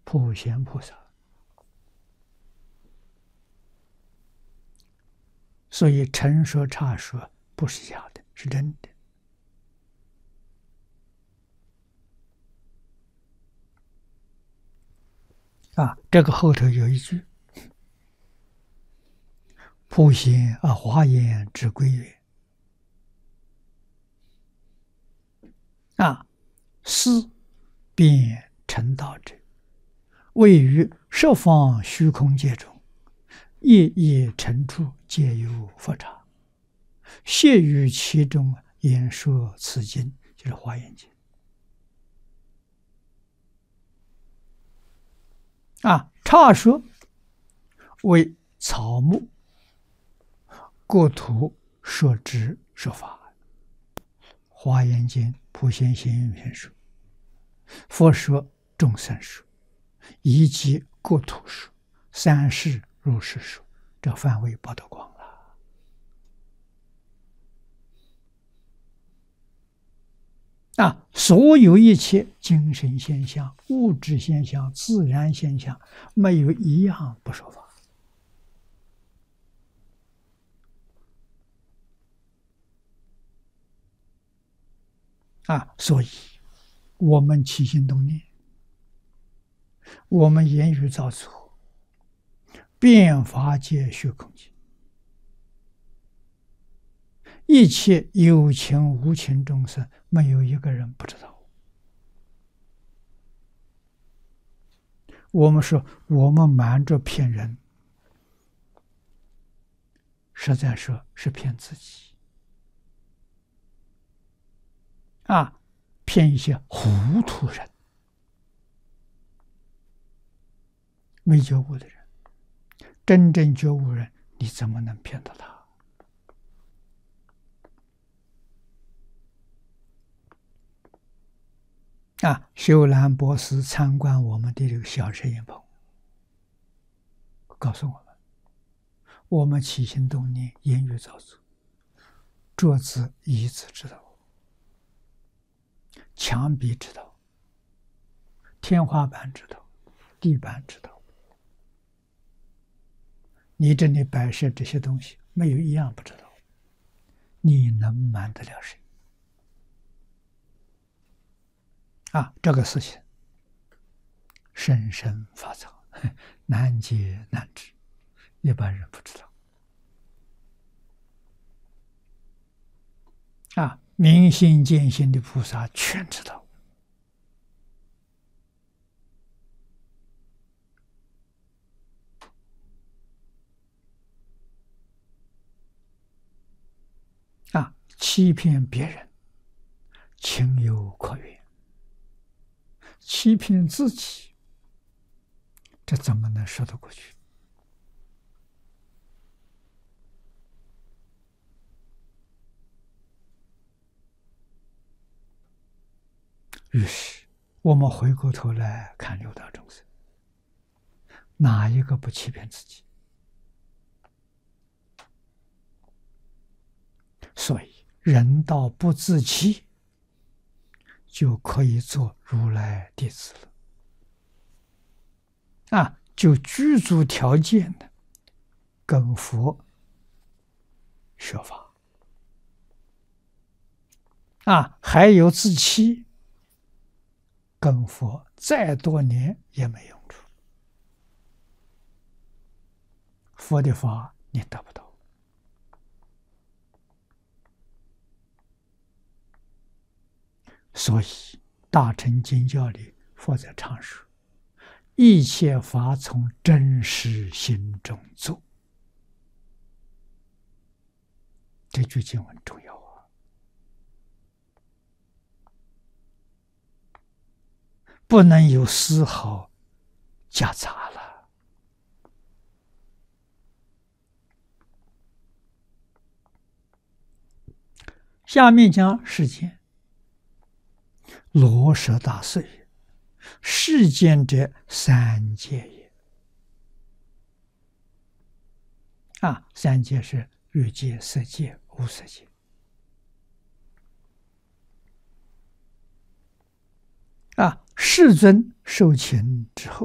普贤菩萨。所以陈说差说不是假的，是真的。这个后头有一句：普贤华严之归曰思辨成道者，位于十方虚空界中，夜夜沉处皆有佛刹，谢于其中演说此经，就是华严经。差说为草木各土说知说法，华严经普贤行愿品说，佛说众生说，以及各土说，三世如是说，这范围包得广了。所有一切精神现象、物质现象、自然现象，没有一样不说法。所以我们起心动念，我们言语造作，遍法界虚空界，一切有情无情众生，没有一个人不知道。我们说我们瞒着骗人，实在说是骗自己。骗一些糊涂人，没觉悟的人。真正觉悟人，你怎么能骗到他？修兰博士参观我们的这个小摄影棚，告诉我们，我们起心动念、言语造作，桌子、椅子知道，墙壁知道，天花板知道，地板知道。你这里摆设这些东西，没有一样不知道，你能瞒得了谁？这个事情深深法藏，难解难知，一般人不知道。明心见性的菩萨全知道。欺骗别人，情有可原；欺骗自己，这怎么能说得过去？于是我们回过头来看六道众生，哪一个不欺骗自己？所以人道不自欺，就可以做如来弟子了。就具足条件的跟佛学法。还有自欺，跟佛再多年也没用处。佛的法你得不到。所以大乘经教里佛在常说，一切法从真实心中做。这句经文重要不能有丝毫夹杂了。下面讲世间，罗舍大岁，世间者三界也。三界是欲界、色界、无色界。世尊受请之后，